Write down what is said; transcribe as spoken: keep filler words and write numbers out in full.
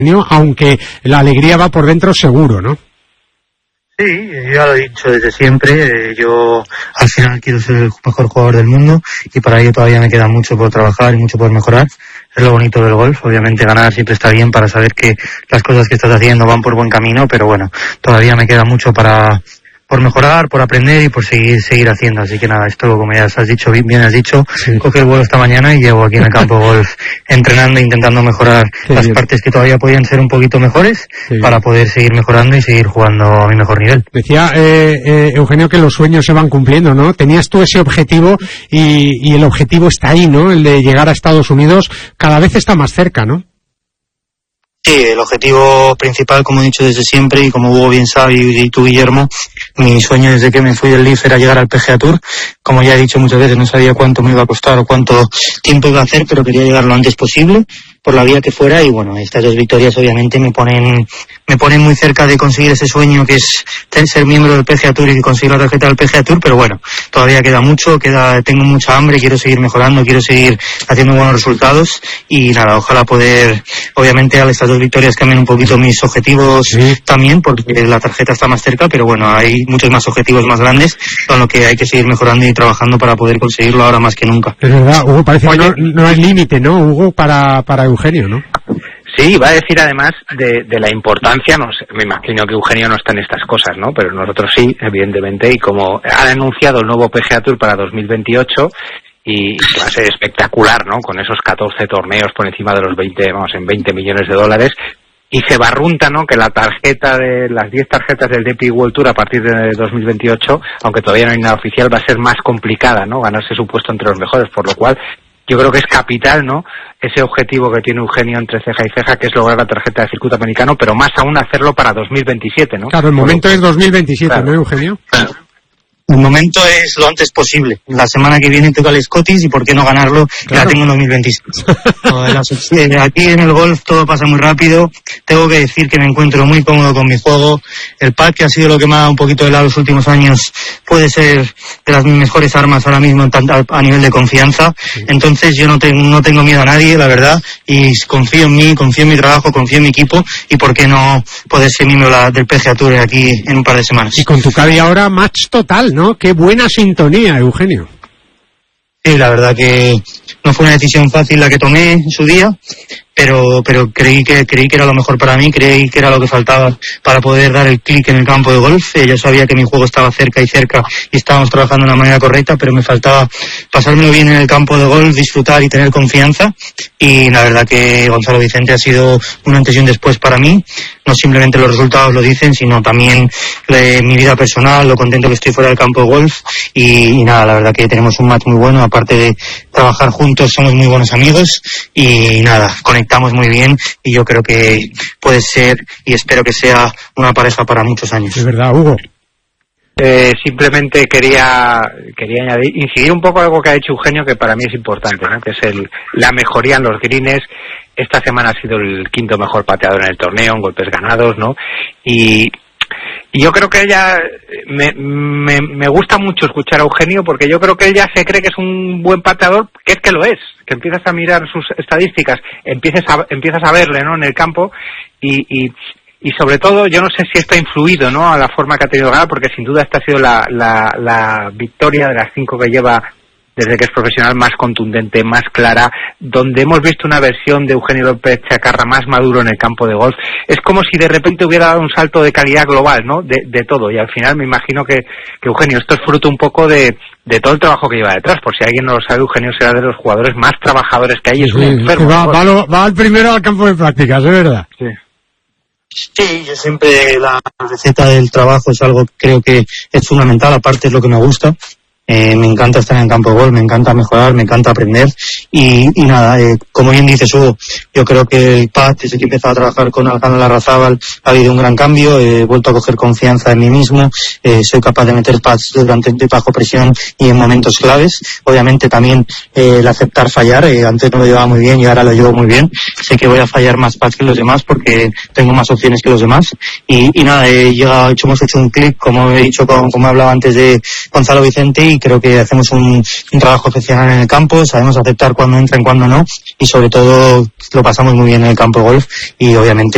aunque la alegría va por dentro seguro, ¿no? Sí, yo ya lo he dicho desde siempre, yo al final quiero ser el mejor jugador del mundo y para ello todavía me queda mucho por trabajar y mucho por mejorar. Es lo bonito del golf, obviamente ganar siempre está bien para saber que las cosas que estás haciendo van por buen camino, pero bueno, todavía me queda mucho para por mejorar, por aprender y por seguir seguir haciendo. Así que nada, esto como ya has dicho, bien, bien has dicho, sí. Cogí el vuelo esta mañana y llevo aquí en el campo de golf entrenando e intentando mejorar sí, las bien. partes que todavía podían ser un poquito mejores sí. para poder seguir mejorando y seguir jugando a mi mejor nivel. Decía eh, eh, Eugenio que los sueños se van cumpliendo, ¿no? Tenías tú ese objetivo y, y el objetivo está ahí, ¿no? El de llegar a Estados Unidos cada vez está más cerca, ¿no? Sí, el objetivo principal, como he dicho desde siempre, y como Hugo bien sabe, y tú, Guillermo, mi sueño desde que me fui del L I F era llegar al P G A Tour. Como ya he dicho muchas veces, no sabía cuánto me iba a costar o cuánto tiempo iba a hacer, pero quería llegar lo antes posible, por la vía que fuera, y bueno, estas dos victorias obviamente me ponen me ponen muy cerca de conseguir ese sueño que es ser miembro del P G A Tour y conseguir la tarjeta del P G A Tour, pero bueno, todavía queda mucho, queda tengo mucha hambre, quiero seguir mejorando, quiero seguir haciendo buenos resultados y nada, ojalá poder, obviamente a estas dos victorias cambien un poquito mis objetivos sí. también, porque la tarjeta está más cerca, pero bueno, hay muchos más objetivos más grandes con lo que hay que seguir mejorando y trabajando para poder conseguirlo ahora más que nunca. Es verdad, Hugo, parece Oye, que no, no hay límite, ¿no, Hugo, para, para Eugenio, ¿no? Sí, va a decir además de, de la importancia, no sé, me imagino que Eugenio no está en estas cosas, ¿no? Pero nosotros sí, evidentemente, y como han anunciado el nuevo P G A Tour para dos mil veintiocho, y que va a ser espectacular, ¿no? Con esos catorce torneos por encima de los veinte, vamos, en veinte millones de dólares, y se barrunta, ¿no? Que la tarjeta de las diez tarjetas del D P World Tour a partir de dos mil veintiocho, aunque todavía no hay nada oficial, va a ser más complicada, ¿no? Ganarse su puesto entre los mejores, por lo cual yo creo que es capital, ¿no? Ese objetivo que tiene Eugenio entre ceja y ceja, que es lograr la tarjeta de circuito americano, pero más aún hacerlo para dos mil veintisiete, ¿no? Claro, el momento es dos mil veintisiete, claro. ¿No, Eugenio? Claro. El momento es lo antes posible. La semana que viene toca el Scottish y por qué no ganarlo, claro. La tengo en dos mil veintisiete. Aquí en el golf todo pasa muy rápido. Tengo que decir que me encuentro muy cómodo con mi juego. El pad, que ha sido lo que me ha dado un poquito de lado los últimos años, puede ser de las mejores armas ahora mismo a nivel de confianza. Sí. Entonces yo no tengo, no tengo miedo a nadie, la verdad, y confío en mí, confío en mi trabajo, confío en mi equipo y por qué no poder ser miembro del P G A Tour aquí en un par de semanas. Y con tu caddy ahora match total, ¿no? Qué buena sintonía, Eugenio. Sí, la verdad que no fue una decisión fácil la que tomé en su día, pero pero creí que creí que era lo mejor para mí, creí que era lo que faltaba para poder dar el clic en el campo de golf. Ella sabía que mi juego estaba cerca y cerca y estábamos trabajando de una manera correcta, pero me faltaba pasármelo bien en el campo de golf, disfrutar y tener confianza. Y la verdad que Gonzalo Vicente ha sido un antes y un después para mí. No simplemente los resultados lo dicen, sino también eh, mi vida personal, lo contento que estoy fuera del campo de golf. Y, y nada, la verdad que tenemos un match muy bueno, aparte de trabajar juntos, somos muy buenos amigos y nada, conectamos muy bien y yo creo que puede ser y espero que sea una pareja para muchos años. Es verdad, Hugo. Eh, simplemente quería quería añadir, incidir un poco en algo que ha dicho Eugenio, que para mí es importante, ¿no? Que es el la mejoría en los greens. Esta semana ha sido el quinto mejor pateador en el torneo, en golpes ganados, ¿no? Y, y yo creo que ella me, me, me gusta mucho escuchar a Eugenio, porque yo creo que ella se cree que es un buen pateador, que es que lo es, que empiezas a mirar sus estadísticas, empiezas a, empiezas a verle, ¿no? En el campo y, y Y sobre todo, yo no sé si esto ha influido, ¿no? A la forma que ha tenido de ganar, porque sin duda esta ha sido la, la, la victoria de las cinco que lleva desde que es profesional más contundente, más clara, donde hemos visto una versión de Eugenio López Chacarra más maduro en el campo de golf. Es como si de repente hubiera dado un salto de calidad global, ¿no? De, de todo. Y al final me imagino que, que Eugenio, esto es fruto un poco de, de todo el trabajo que lleva detrás. Por si alguien no lo sabe, Eugenio será de los jugadores más trabajadores que hay. Es un enfermo. Va, va, lo, va al primero al campo de prácticas, es verdad. Sí. Sí, yo siempre la receta del trabajo es algo que creo que es fundamental, aparte es lo que me gusta. Eh, me encanta estar en el campo de golf, me encanta mejorar, me encanta aprender y, y nada, eh, como bien dices Hugo, yo creo que el pad, desde que he empezado a trabajar con Alejandro Larrazábal, ha habido un gran cambio, he vuelto a coger confianza en mí mismo, eh, soy capaz de meter pads durante de bajo presión y en momentos claves. Obviamente también eh, el aceptar fallar, eh, antes no lo llevaba muy bien y ahora lo llevo muy bien. Sé que voy a fallar más pads que los demás porque tengo más opciones que los demás y, y nada, he llegado, hecho, hemos hecho un clic, como he dicho, como, como he hablado antes de Gonzalo Vicente, y creo que hacemos un, un trabajo excepcional en el campo, sabemos aceptar cuando entra y cuando no, y sobre todo lo pasamos muy bien en el campo de golf y obviamente